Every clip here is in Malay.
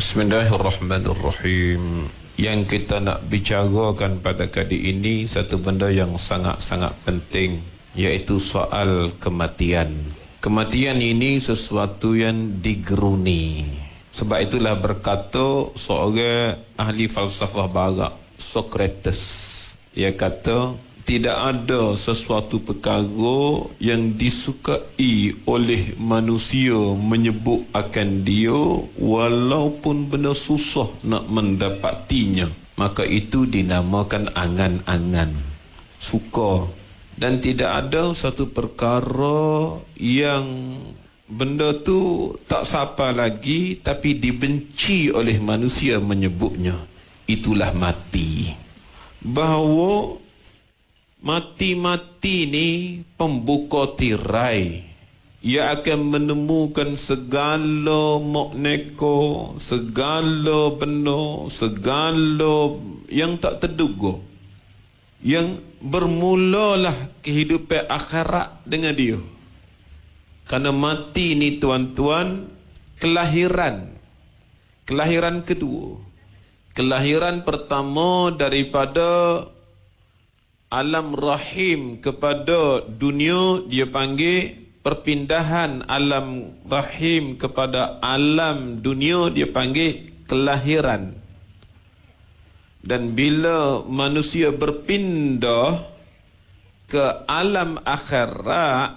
Bismillahirrahmanirrahim. Yang kita nak bicarakan pada kali ini satu benda yang sangat-sangat penting, iaitu soal kematian. Kematian ini sesuatu yang digeruni. Sebab itulah berkata seorang ahli falsafah barat, Socrates, ia kata tidak ada sesuatu perkara yang disukai oleh manusia menyebut akan dia walaupun benda susah nak mendapatinya, maka itu dinamakan angan-angan, suka. Dan tidak ada satu perkara yang benda tu tak sapa lagi tapi dibenci oleh manusia menyebutnya, itulah mati. Bahawa mati-mati ni pembuka tirai. Ia akan menemukan segala mokneko, segala benda, segala yang tak terduga. Yang bermulalah kehidupan akhirat dengan dia. Kerana mati ni tuan-tuan, kelahiran kedua. Kelahiran pertama daripada alam rahim kepada dunia, dia panggil perpindahan alam rahim kepada alam dunia, dia panggil kelahiran. Dan bila manusia berpindah ke alam akhirat,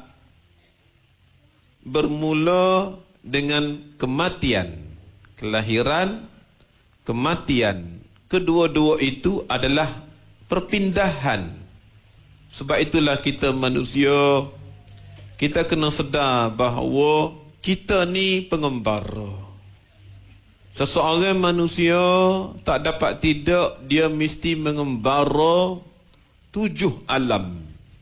bermula dengan kematian. Kelahiran, kematian, kedua-dua itu adalah perpindahan. Sebab itulah kita manusia, kita kena sedar bahawa kita ni pengembara. Seseorang manusia tak dapat tidak, dia mesti mengembara 7 alam.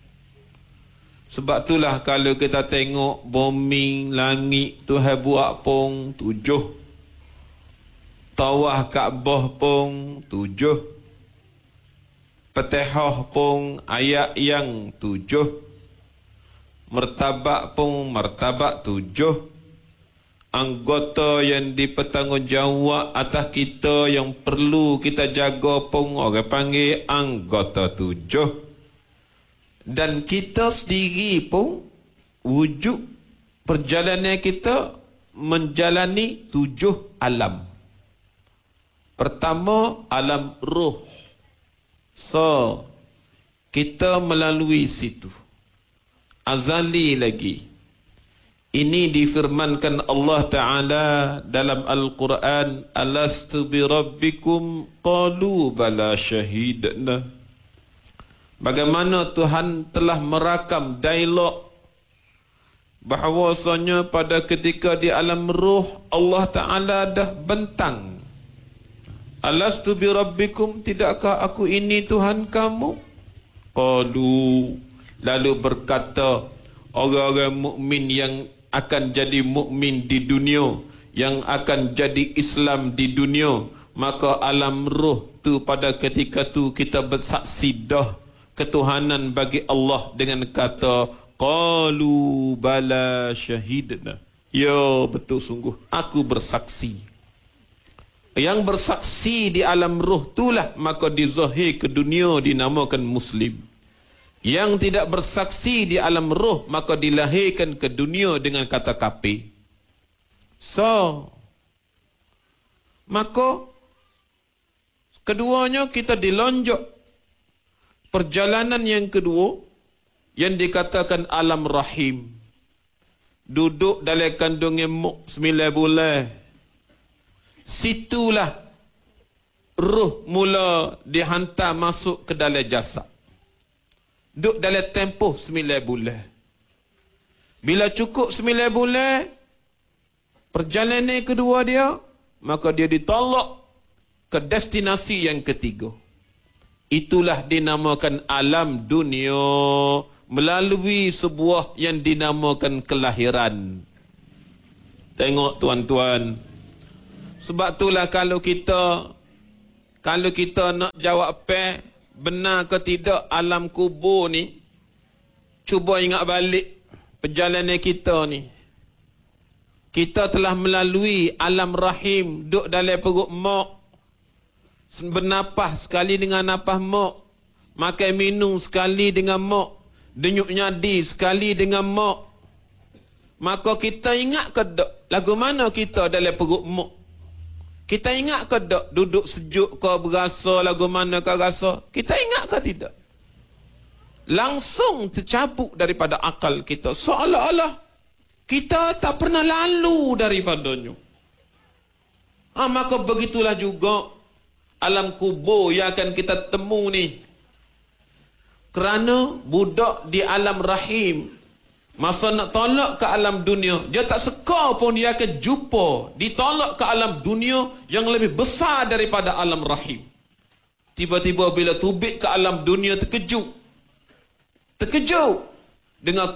Sebab itulah kalau kita tengok bumi, langit, Tuhan buat pun 7. Tawah Kaabah pun 7. Fatihah pun ayat yang 7. Martabat pun martabat 7. Anggota yang dipertanggungjawab atas kita yang perlu kita jaga pun orang panggil anggota 7. Dan kita sendiri pun wujud perjalanan kita menjalani 7 alam. Pertama, alam roh. So, kita melalui situ. Azali lagi. Ini difirmankan Allah Ta'ala dalam Al-Quran, Alastu bi rabbikum qalu bala syahidna. Bagaimana Tuhan telah merakam dialog bahawasanya pada ketika di alam roh Allah Ta'ala dah bentang, Alastu bi rabbikum, tidakkah aku ini Tuhan kamu? Qalu, lalu berkata orang-orang mukmin yang akan jadi mukmin di dunia, yang akan jadi Islam di dunia, maka alam roh tu pada ketika tu kita bersaksi dah ketuhanan bagi Allah dengan kata qalu bala syahidna. Ya, betul sungguh aku bersaksi. Yang bersaksi di alam roh itulah maka dizahir ke dunia dinamakan Muslim. Yang tidak bersaksi di alam roh maka dilahirkan ke dunia dengan kata kafir. So, maka keduanya kita dilonjok. Perjalanan yang kedua yang dikatakan alam rahim. Duduk dalam kandungan mak 9 bulan. Situlah ruh mula dihantar masuk ke dalam jasad. Duduk dalam tempoh 9 bulan. Bila cukup 9 bulan, perjalanan kedua dia, maka dia ditolak ke destinasi yang ketiga. Itulah dinamakan alam dunia melalui sebuah yang dinamakan kelahiran. Tengok tuan-tuan. Sebab itulah kalau kita nak jawab apa benar ke tidak alam kubur ni, cuba ingat balik perjalanan kita ni. Kita telah melalui alam rahim, duduk dalam perut mak. Bernafas sekali dengan nafas mak. Makan minum sekali dengan mak. Denyuk nyadi sekali dengan mak. Maka kita ingat ke tak lagu mana kita dalam perut mak? Kita ingat ke tak duduk sejuk ke berasa lagu mana ke rasa? Kita ingat ke tidak? Langsung tercabut daripada akal kita. Seolah-olah kita tak pernah lalu daripadanya. Maka begitulah juga alam kubur yang akan kita temu ni. Kerana budak di alam rahim, masa nak tolak ke alam dunia, dia tak seka pun dia akan jumpa ditolak ke alam dunia yang lebih besar daripada alam rahim. Tiba-tiba bila tubik ke alam dunia terkejut dengan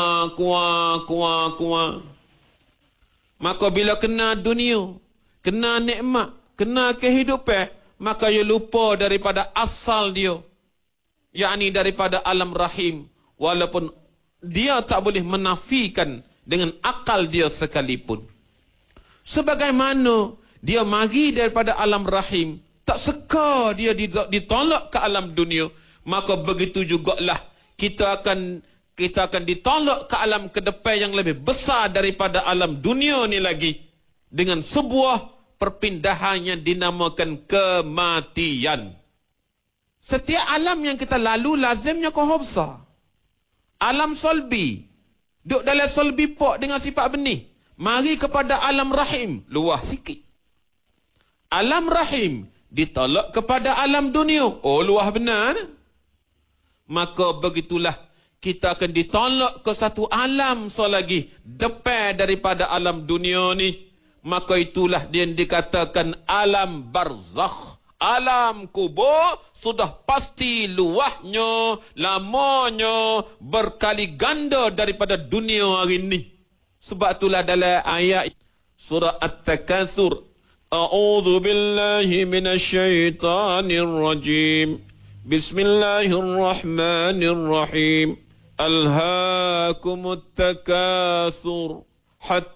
kuah. Maka bila kena dunia, kena nikmat, kena kehidupan, maka ia lupa daripada asal dia, yakni daripada alam rahim, walaupun dia tak boleh menafikan dengan akal dia sekalipun. Sebagaimana dia mari daripada alam rahim, tak seka dia ditolak ke alam dunia, maka begitu jugalah kita akan ditolak ke alam ke depan yang lebih besar daripada alam dunia ni lagi, dengan sebuah perpindahan yang dinamakan kematian. Setiap alam yang kita lalu lazimnya kohor besar. Alam solbi, duduk dalam solbi pok dengan sifat benih. Mari kepada alam rahim, luah sikit. Alam rahim ditolak kepada alam dunia, luah benar. Maka begitulah kita akan ditolak ke satu alam lagi depan daripada alam dunia ni. Maka itulah dia dikatakan alam barzakh. Alam kubur sudah pasti luahnya, lamanya, berkali ganda daripada dunia hari ini. Sebab itulah dalam ayat surah At-Takatsur, A'udzu billahi minasyaitonir rajim. Bismillahirrahmanirrahim. Alhaakumut takatsur hatta